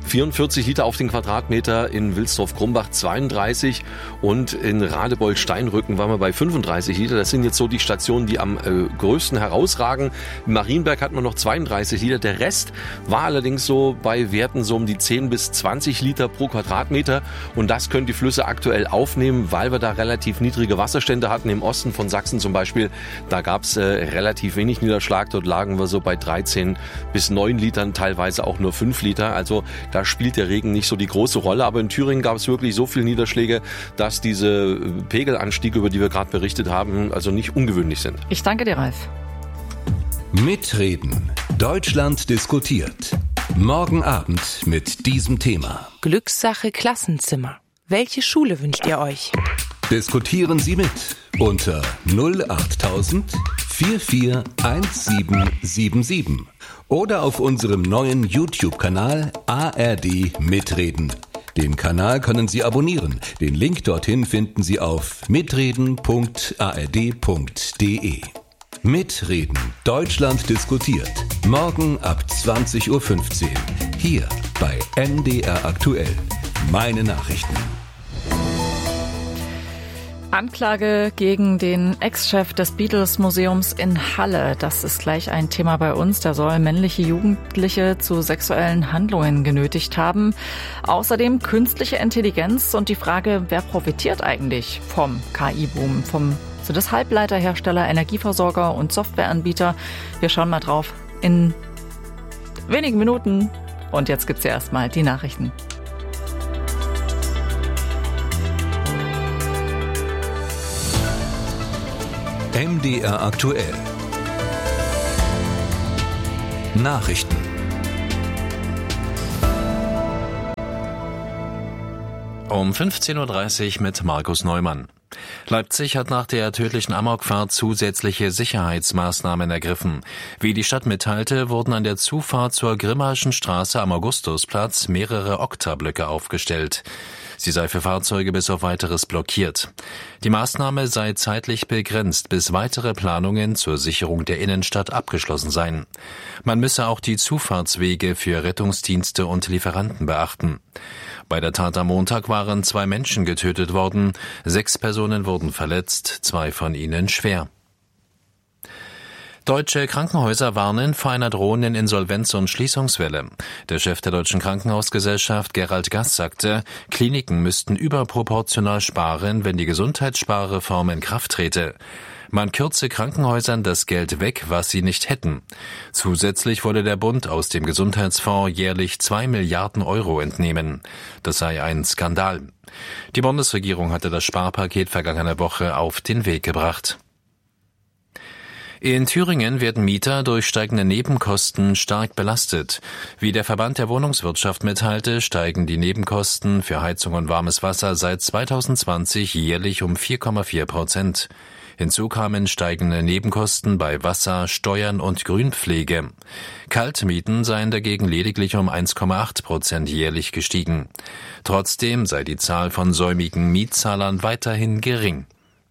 44 Liter auf den Quadratmeter, in Wilsdruff-Krumbach 32 und in Radebeul-Steinrücken waren wir bei 35 Liter. Das sind jetzt so die Stationen, die am größten herausragen. In Marienberg hat man noch 32 Liter. Der Rest war allerdings so bei Werten so um die 10 bis 20 Liter pro Quadratmeter. Und das können die Flüsse aktuell aufnehmen, weil wir da relativ niedrige Wasserstände hatten. Im Osten von Sachsen zum Beispiel, da gab es relativ wenig Niederschlag. Dort lagen wir so bei 13 bis 9 Litern, teilweise auch nur 5 Liter. Also da spielt der Regen nicht so die große Rolle. Aber in Thüringen gab es wirklich so viele Niederschläge, dass diese Pegelanstiege, über die wir gerade berichtet haben, also nicht ungewöhnlich sind. Ich danke dir, Ralf. Mitreden. Deutschland diskutiert. Morgen Abend mit diesem Thema. Glückssache Klassenzimmer. Welche Schule wünscht ihr euch? Diskutieren Sie mit unter 08000 441777 oder auf unserem neuen YouTube-Kanal ARD Mitreden. Den Kanal können Sie abonnieren. Den Link dorthin finden Sie auf mitreden.ard.de. Mitreden. Deutschland diskutiert. Morgen ab 20:15 Uhr. Hier bei MDR aktuell. Meine Nachrichten. Anklage gegen den Ex-Chef des Beatles-Museums in Halle. Das ist gleich ein Thema bei uns. Der soll männliche Jugendliche zu sexuellen Handlungen genötigt haben. Außerdem künstliche Intelligenz und die Frage, wer profitiert eigentlich vom KI-Boom, sind das Halbleiterhersteller, Energieversorger und Softwareanbieter? Wir schauen mal drauf in wenigen Minuten. Und jetzt gibt's ja erstmal die Nachrichten. MDR aktuell. Nachrichten. Um 15.30 Uhr mit Markus Neumann. Leipzig hat nach der tödlichen Amokfahrt zusätzliche Sicherheitsmaßnahmen ergriffen. Wie die Stadt mitteilte, wurden an der Zufahrt zur Grimmaischen Straße am Augustusplatz mehrere Oktablöcke aufgestellt. Sie sei für Fahrzeuge bis auf Weiteres blockiert. Die Maßnahme sei zeitlich begrenzt, bis weitere Planungen zur Sicherung der Innenstadt abgeschlossen seien. Man müsse auch die Zufahrtswege für Rettungsdienste und Lieferanten beachten. Bei der Tat am Montag waren 2 Menschen getötet worden, 6 Personen wurden verletzt, 2 von ihnen schwer. Deutsche Krankenhäuser warnen vor einer drohenden Insolvenz- und Schließungswelle. Der Chef der Deutschen Krankenhausgesellschaft, Gerald Gass, sagte, Kliniken müssten überproportional sparen, wenn die Gesundheitssparreform in Kraft trete. Man kürze Krankenhäusern das Geld weg, was sie nicht hätten. Zusätzlich wolle der Bund aus dem Gesundheitsfonds jährlich 2 Milliarden Euro entnehmen. Das sei ein Skandal. Die Bundesregierung hatte das Sparpaket vergangene Woche auf den Weg gebracht. In Thüringen werden Mieter durch steigende Nebenkosten stark belastet. Wie der Verband der Wohnungswirtschaft mitteilte, steigen die Nebenkosten für Heizung und warmes Wasser seit 2020 jährlich um 4,4%. Hinzu kamen steigende Nebenkosten bei Wasser, Steuern und Grünpflege. Kaltmieten seien dagegen lediglich um 1,8% jährlich gestiegen. Trotzdem sei die Zahl von säumigen Mietzahlern weiterhin gering.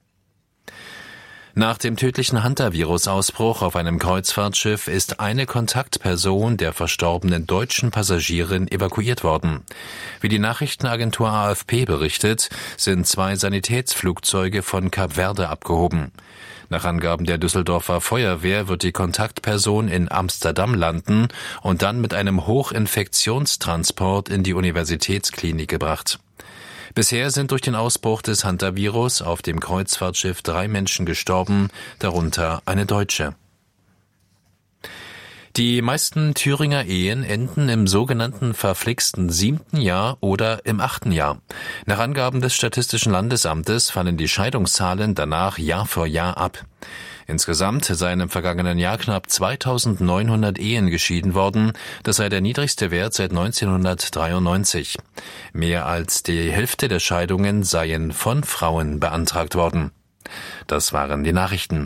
Nach dem tödlichen Hunter-Virus-Ausbruch auf einem Kreuzfahrtschiff ist eine Kontaktperson der verstorbenen deutschen Passagierin evakuiert worden. Wie die Nachrichtenagentur AFP berichtet, sind 2 Sanitätsflugzeuge von Kap Verde abgehoben. Nach Angaben der Düsseldorfer Feuerwehr wird die Kontaktperson in Amsterdam landen und dann mit einem Hochinfektionstransport in die Universitätsklinik gebracht. Bisher sind durch den Ausbruch des Hunter-Virus auf dem Kreuzfahrtschiff 3 Menschen gestorben, darunter eine Deutsche. Die meisten Thüringer Ehen enden im sogenannten verflixten 7. Jahr oder im 8. Jahr. Nach Angaben des Statistischen Landesamtes fallen die Scheidungszahlen danach Jahr für Jahr ab. Insgesamt seien im vergangenen Jahr knapp 2.900 Ehen geschieden worden. Das sei der niedrigste Wert seit 1993. Mehr als die Hälfte der Scheidungen seien von Frauen beantragt worden. Das waren die Nachrichten.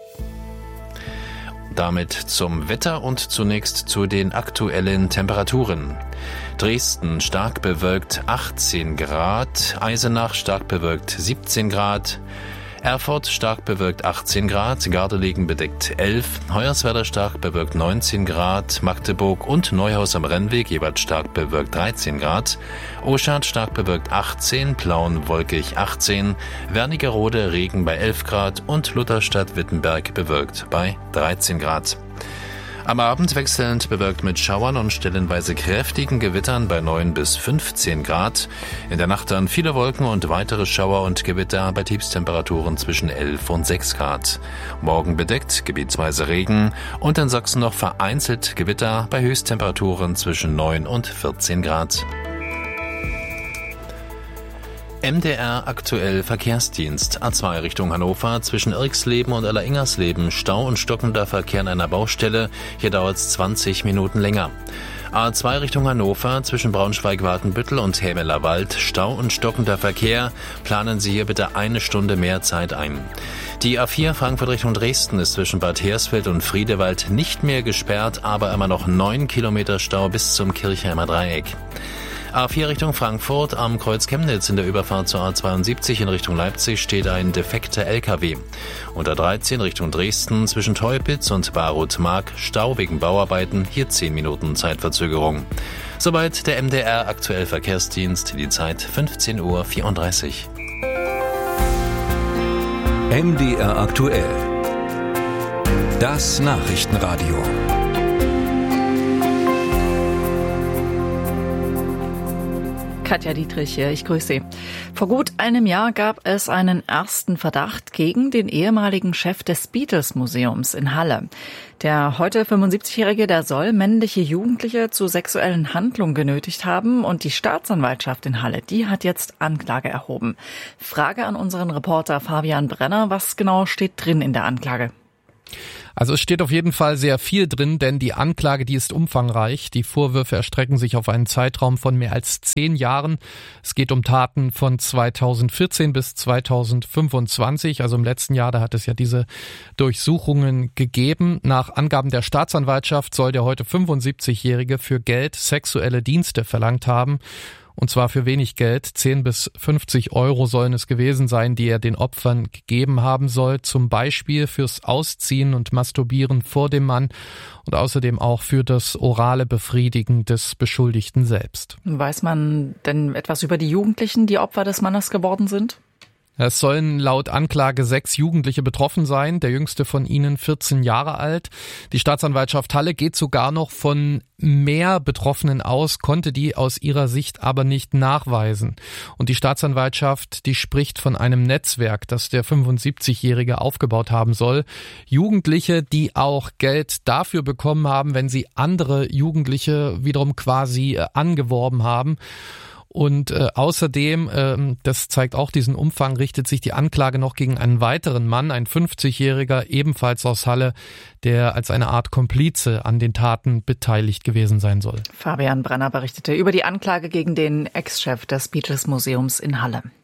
Damit zum Wetter und zunächst zu den aktuellen Temperaturen. Dresden stark bewölkt 18 Grad, Eisenach stark bewölkt 17 Grad, Erfurt stark bewölkt 18 Grad, Gardelegen bedeckt 11, Hoyerswerda stark bewölkt 19 Grad, Magdeburg und Neuhaus am Rennweg jeweils stark bewölkt 13 Grad, Oschat stark bewölkt 18, Plauen wolkig 18, Wernigerode Regen bei 11 Grad und Lutherstadt-Wittenberg bewölkt bei 13 Grad. Am Abend wechselnd bewölkt mit Schauern und stellenweise kräftigen Gewittern bei 9 bis 15 Grad. In der Nacht dann viele Wolken und weitere Schauer und Gewitter bei Tiefstemperaturen zwischen 11 und 6 Grad. Morgen bedeckt, gebietsweise Regen und in Sachsen noch vereinzelt Gewitter bei Höchsttemperaturen zwischen 9 und 14 Grad. MDR aktuell Verkehrsdienst. A2 Richtung Hannover zwischen Irxleben und Allersingersleben. Stau und stockender Verkehr an einer Baustelle. Hier dauert es 20 Minuten länger. A2 Richtung Hannover zwischen Braunschweig-Watenbüttel und Hämelerwald. Stau und stockender Verkehr. Planen Sie hier bitte 1 Stunde mehr Zeit ein. Die A4 Frankfurt Richtung Dresden ist zwischen Bad Hersfeld und Friedewald nicht mehr gesperrt, aber immer noch 9 Kilometer Stau bis zum Kirchheimer Dreieck. A4 Richtung Frankfurt am Kreuz Chemnitz in der Überfahrt zur A72 in Richtung Leipzig steht ein defekter LKW. Und A13 Richtung Dresden zwischen Teupitz und Baruth-Mark Stau wegen Bauarbeiten, hier 10 Minuten Zeitverzögerung. Soweit der MDR aktuell Verkehrsdienst, die Zeit 15.34 Uhr. MDR aktuell. Das Nachrichtenradio. Katja Dietrich hier, ich grüße Sie. Vor gut einem Jahr gab es einen ersten Verdacht gegen den ehemaligen Chef des Beatles-Museums in Halle. Der heute 75-Jährige, der soll männliche Jugendliche zu sexuellen Handlungen genötigt haben und die Staatsanwaltschaft in Halle, die hat jetzt Anklage erhoben. Frage an unseren Reporter Fabian Brenner, was genau steht drin in der Anklage? Also es steht auf jeden Fall sehr viel drin, denn die Anklage, die ist umfangreich. Die Vorwürfe erstrecken sich auf einen Zeitraum von mehr als 10 Jahren. Es geht um Taten von 2014 bis 2025, also im letzten Jahr, da hat es ja diese Durchsuchungen gegeben. Nach Angaben der Staatsanwaltschaft soll der heute 75-Jährige für Geld sexuelle Dienste verlangt haben. Und zwar für wenig Geld, 10 bis 50 Euro sollen es gewesen sein, die er den Opfern gegeben haben soll, zum Beispiel fürs Ausziehen und Masturbieren vor dem Mann und außerdem auch für das orale Befriedigen des Beschuldigten selbst. Weiß man denn etwas über die Jugendlichen, die Opfer des Mannes geworden sind? Es sollen laut Anklage 6 Jugendliche betroffen sein, der jüngste von ihnen 14 Jahre alt. Die Staatsanwaltschaft Halle geht sogar noch von mehr Betroffenen aus, konnte die aus ihrer Sicht aber nicht nachweisen. Und die Staatsanwaltschaft, die spricht von einem Netzwerk, das der 75-Jährige aufgebaut haben soll. Jugendliche, die auch Geld dafür bekommen haben, wenn sie andere Jugendliche wiederum quasi angeworben haben. Und außerdem, das zeigt auch diesen Umfang, richtet sich die Anklage noch gegen einen weiteren Mann, ein 50-Jähriger, ebenfalls aus Halle, der als eine Art Komplize an den Taten beteiligt gewesen sein soll. Fabian Brenner berichtete über die Anklage gegen den Ex-Chef des Beatles-Museums in Halle.